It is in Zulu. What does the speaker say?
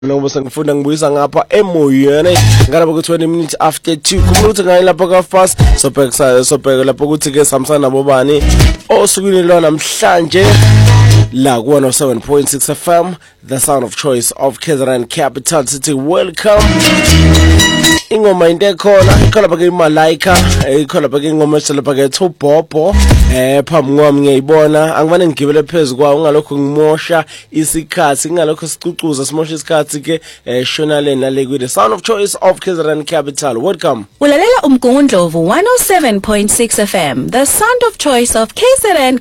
Ngoba sengifunda ngibuyisa ngapha emoyeni ngalapha ku 20 minutes after 2 kumuluthi ngayi lapha ka fast sobheka lapha ukuthi ke samsana nabobani osukwini lo namhlanje la ku 107.6 FM the sound of choice of KZN Capital City. Welcome. Ingoma into ekhona ikhola bake iMalaika ikhola bake ingoma eselapha ke Thobhobho phambi kwami ngiyayibona angivane ngigibele phezulu kwawo ngalokho ngimosha isikhathi ngalokho sicucuza simosha isikhathi ke shonaleni nale ku the sound of choice of KZN Capital. Welcome. Ulalela umgungundlovu 107.6 FM the sound of choice of KZN